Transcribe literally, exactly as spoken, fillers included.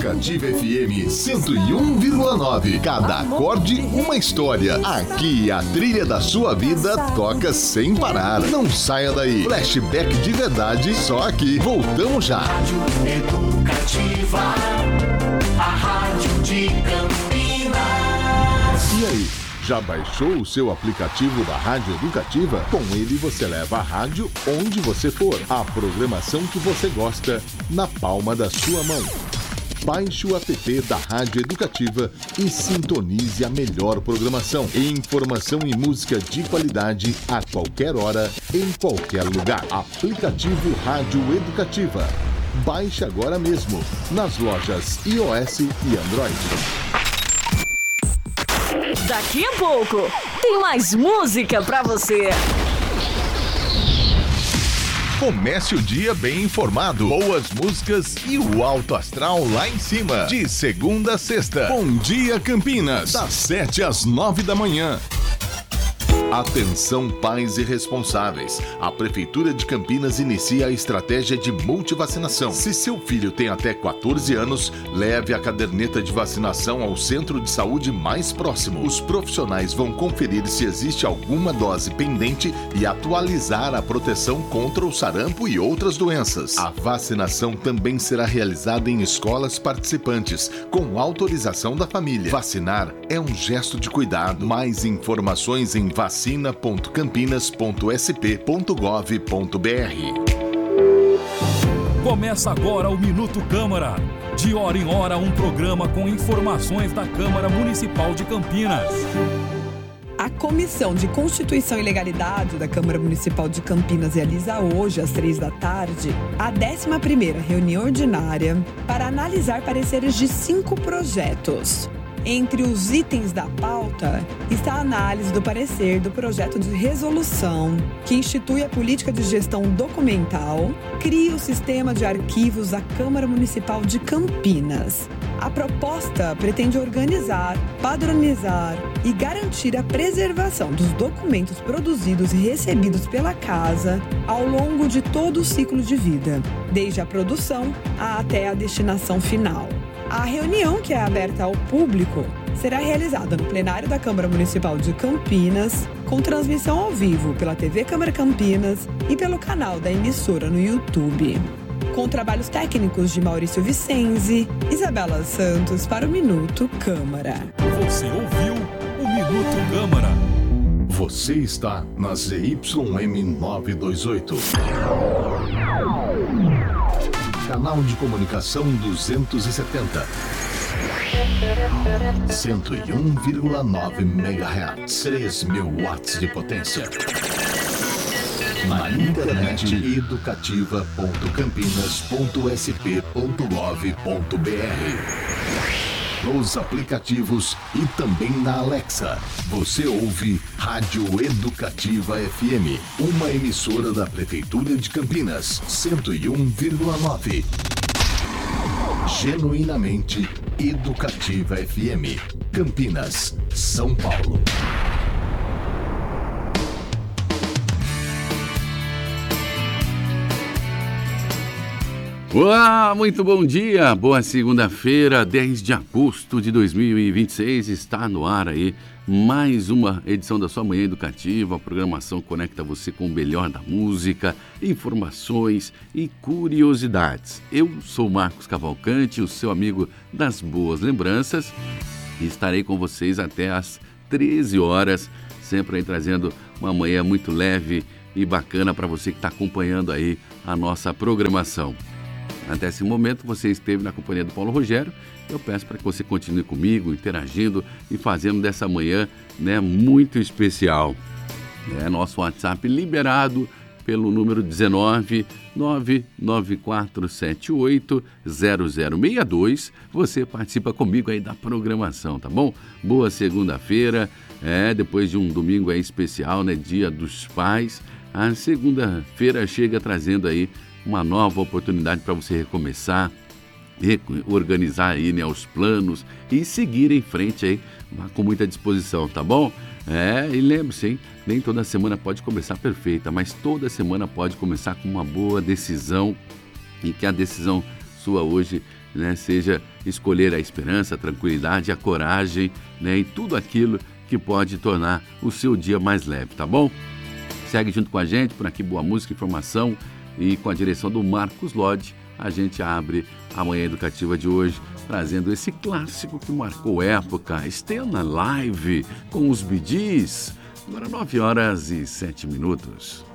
Educativa F M cento e um vírgula nove. Cada acorde uma história. Aqui a trilha da sua vida toca sem parar. Não saia daí. Flashback de verdade só aqui. Voltamos já. Rádio Educativa, a rádio de Campinas. E aí? Já baixou o seu aplicativo da Rádio Educativa? Com ele você leva a rádio onde você for. A programação que você gosta na palma da sua mão. Baixe o app da Rádio Educativa e sintonize a melhor programação. Informação e música de qualidade a qualquer hora, em qualquer lugar. Aplicativo Rádio Educativa. Baixe agora mesmo nas lojas iOS e Android. Daqui a pouco tem mais música pra você. Comece o dia bem informado, boas músicas e o alto astral lá em cima. De segunda a sexta. Bom dia, Campinas. Das sete às nove da manhã. Atenção, pais e responsáveis. A Prefeitura de Campinas inicia a estratégia de multivacinação. Se seu filho tem até quatorze anos, leve a caderneta de vacinação ao centro de saúde mais próximo. Os profissionais vão conferir se existe alguma dose pendente e atualizar a proteção contra o sarampo e outras doenças. A vacinação também será realizada em escolas participantes, com autorização da família. Vacinar é um gesto de cuidado. Mais informações em vacina ponto campinas ponto s p ponto gov ponto b r. Começa agora o Minuto Câmara. De hora em hora, um programa com informações da Câmara Municipal de Campinas. A Comissão de Constituição e Legalidade da Câmara Municipal de Campinas realiza hoje, às três da tarde, a décima primeira reunião ordinária para analisar pareceres de cinco projetos. Entre os itens da pauta está a análise do parecer do projeto de resolução que institui a política de gestão documental, cria o sistema de arquivos da Câmara Municipal de Campinas. A proposta pretende organizar, padronizar e garantir a preservação dos documentos produzidos e recebidos pela Casa ao longo de todo o ciclo de vida, desde a produção até a destinação final. A reunião, que é aberta ao público, será realizada no plenário da Câmara Municipal de Campinas, com transmissão ao vivo pela T V Câmara Campinas e pelo canal da emissora no YouTube. Com trabalhos técnicos de Maurício Vicenzi, Isabela Santos para o Minuto Câmara. Você ouviu o Minuto Câmara. Você está na Z Y M novecentos e vinte e oito. Canal de comunicação duzentos e setenta. cento e um vírgula nove megahertz. três mil watts de potência. Na internet educativa ponto campinas ponto s p ponto gov ponto b r. Nos aplicativos e também na Alexa. Você ouve Rádio Educativa F M, uma emissora da Prefeitura de Campinas, cento e um vírgula nove. Genuinamente Educativa F M, Campinas, São Paulo. Olá, muito bom dia, boa segunda-feira, dez de agosto de dois mil e vinte e seis, está no ar aí mais uma edição da sua Manhã Educativa. A programação conecta você com o melhor da música, informações e curiosidades. Eu sou Marcos Cavalcante, o seu amigo das boas lembranças, e estarei com vocês até às treze horas, sempre aí trazendo uma manhã muito leve e bacana para você que está acompanhando aí a nossa programação. Até esse momento você esteve na companhia do Paulo Rogério. Eu peço para que você continue comigo, interagindo e fazendo dessa manhã, né, muito especial. É nosso WhatsApp liberado pelo número dezenove, nove nove quatro sete oito, zero zero seis dois. Você participa comigo aí da programação, tá bom? Boa segunda-feira, é, depois de um domingo aí especial, né, Dia dos Pais. A segunda-feira chega trazendo aí uma nova oportunidade para você recomeçar, organizar aí, né, os planos e seguir em frente aí com muita disposição, tá bom? É, e lembre-se, hein, nem toda semana pode começar perfeita, mas toda semana pode começar com uma boa decisão e que a decisão sua hoje, né, seja escolher a esperança, a tranquilidade, a coragem, né, e tudo aquilo que pode tornar o seu dia mais leve, tá bom? Segue junto com a gente, por aqui boa música, informação, e com a direção do Marcos Lodge, a gente abre a Manhã Educativa de hoje, trazendo esse clássico que marcou época, Stay on Alive, com os Bee Gees. Agora nove horas e sete minutos.